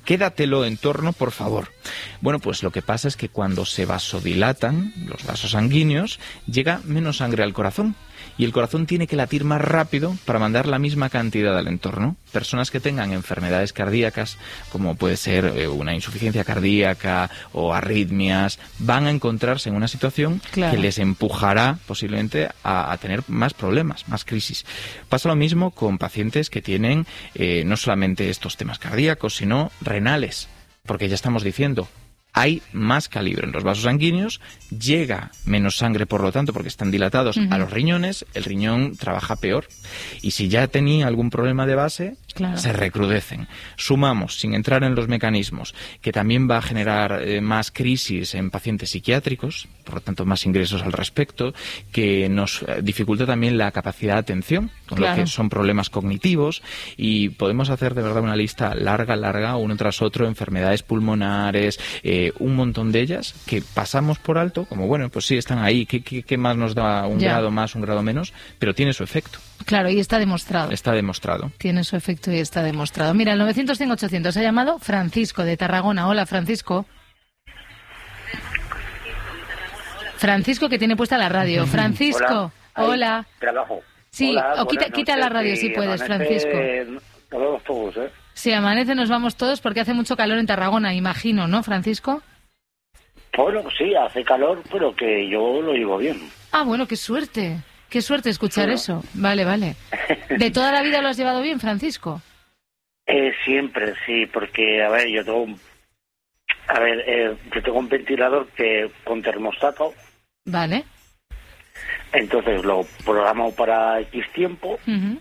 quédatelo en torno, por favor. Bueno, pues lo que pasa es que cuando se vasodilatan los vasos sanguíneos, llega menos sangre al corazón. Y el corazón tiene que latir más rápido para mandar la misma cantidad al entorno. Personas que tengan enfermedades cardíacas, como puede ser una insuficiencia cardíaca o arritmias, van a encontrarse en una situación que les empujará posiblemente a tener más problemas, más crisis. Pasa lo mismo con pacientes que tienen no solamente estos temas cardíacos, sino renales, porque ya estamos diciendo, hay más calibre en los vasos sanguíneos, llega menos sangre, por lo tanto, porque están dilatados a los riñones, el riñón trabaja peor. Y si ya tenía algún problema de base, se recrudecen. Sumamos, sin entrar en los mecanismos, que también va a generar más crisis en pacientes psiquiátricos, por lo tanto, más ingresos al respecto, que nos dificulta también la capacidad de atención, con lo que son problemas cognitivos, y podemos hacer de verdad una lista larga, uno tras otro, enfermedades pulmonares, un montón de ellas que pasamos por alto, como bueno, pues sí, están ahí, ¿qué más nos da un grado más, un grado menos? Pero tiene su efecto. Claro, y está demostrado. Está demostrado. Tiene su efecto y está demostrado. Mira, el 900-100-800 ha llamado Francisco de Tarragona. Hola, Francisco. Francisco, que tiene puesta la radio. Francisco, hola. Trabajo. Sí, hola, o quita la radio si puedes, Francisco. Nos vamos todos, ¿eh? Sí, amanece, nos vamos todos porque hace mucho calor en Tarragona, imagino, ¿no, Francisco? Bueno, sí, hace calor, pero que yo lo llevo bien. Ah, bueno, qué suerte. Qué suerte escuchar eso. Vale. ¿De toda la vida lo has llevado bien, Francisco? Siempre, sí, porque, a ver, yo tengo un ventilador con termostato. Vale. Entonces lo programo para X tiempo,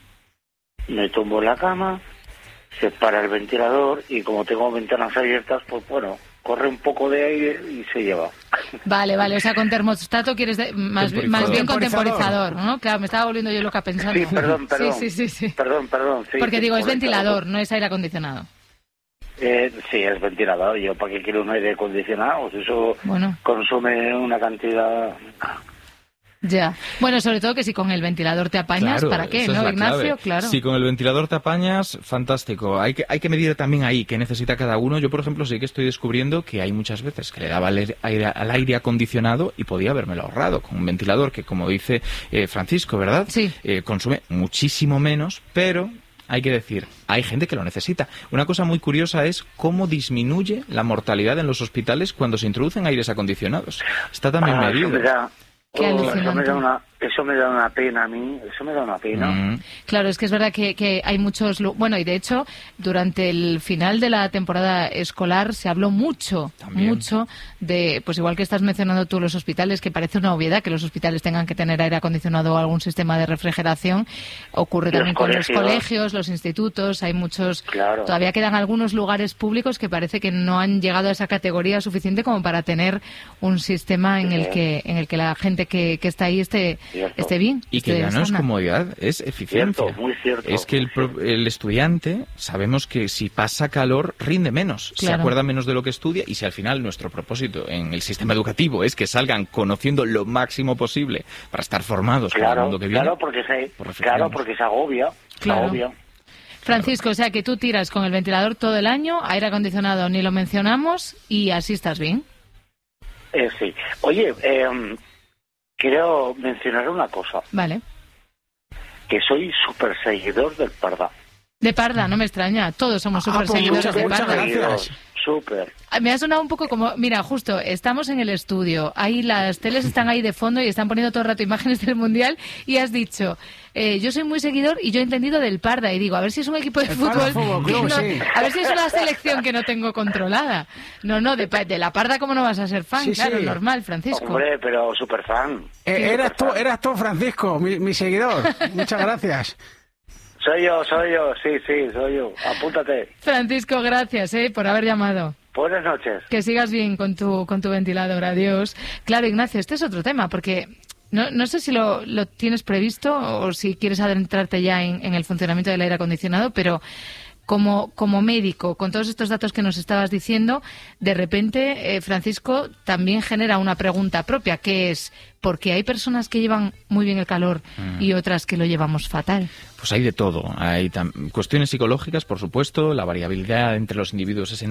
me tumbo en la cama, se para el ventilador y como tengo ventanas abiertas, pues bueno, corre un poco de aire y se lleva. Vale, o sea, con termostato quieres más bien con temporizador, ¿no? Claro, me estaba volviendo yo loca pensando. Sí, perdón. Sí. Perdón, sí. Porque digo, es ventilador, no es aire acondicionado. Sí, es ventilador. Yo, ¿para qué quiero un aire acondicionado? Pues eso consume una cantidad... Ya. Bueno, sobre todo que si con el ventilador te apañas, ¿para qué? ¿No, Ignacio? Claro. Si con el ventilador te apañas, fantástico. Hay que medir también ahí qué necesita cada uno. Yo, por ejemplo, sí que estoy descubriendo que hay muchas veces que le daba al aire acondicionado y podía habérmelo ahorrado con un ventilador que, como dice Francisco, ¿verdad? Sí. Consume muchísimo menos, pero... hay que decir, hay gente que lo necesita. Una cosa muy curiosa es cómo disminuye la mortalidad en los hospitales cuando se introducen aires acondicionados. Está también medido. Qué alucinante. Eso me da una pena a mí, eso me da una pena. Claro, es que es verdad que hay muchos... Bueno, y de hecho, durante el final de la temporada escolar se habló mucho de, pues igual que estás mencionando tú los hospitales, que parece una obviedad que los hospitales tengan que tener aire acondicionado o algún sistema de refrigeración. Ocurre también con los colegios, los institutos, hay muchos... Claro. Todavía quedan algunos lugares públicos que parece que no han llegado a esa categoría suficiente como para tener un sistema en el que la gente que está ahí esté bien. Y que ya no es comodidad, es eficiencia. Cierto, muy cierto. Es que el estudiante, sabemos que si pasa calor, rinde menos, Claro. se acuerda menos de lo que estudia, y si al final nuestro propósito en el sistema educativo es que salgan conociendo lo máximo posible para estar formados para el mundo que viene. Porque se agobia. Francisco, o sea que tú tiras con el ventilador todo el año, aire acondicionado ni lo mencionamos, y así estás bien. Sí. Oye, quiero mencionar una cosa. Vale. Que soy súper seguidor del Parda. De Parda, no me extraña. Todos somos súper seguidores de Parda. Gracias. Súper. Me ha sonado un poco como... Mira, justo, estamos en el estudio. Ahí las teles están ahí de fondo y están poniendo todo el rato imágenes del Mundial y has dicho... yo soy muy seguidor y yo he entendido del Parda. Y digo, a ver si es un equipo de fútbol... A ver si es una selección que no tengo controlada. No, de la Parda, ¿cómo no vas a ser fan? Claro, normal, Francisco. Hombre, pero súper fan. Eras tú, Francisco, mi seguidor. Muchas gracias. Soy yo, sí, soy yo. Apúntate. Francisco, gracias por haber llamado. Buenas noches. Que sigas bien con tu ventilador, adiós. Claro, Ignacio, este es otro tema, porque no sé si lo tienes previsto o si quieres adentrarte ya en el funcionamiento del aire acondicionado, pero como médico, con todos estos datos que nos estabas diciendo, de repente, Francisco, también genera una pregunta propia, que es, ¿por qué hay personas que llevan muy bien el calor y otras que lo llevamos fatal? Pues hay de todo. Hay cuestiones psicológicas, por supuesto, la variabilidad entre los individuos es enorme.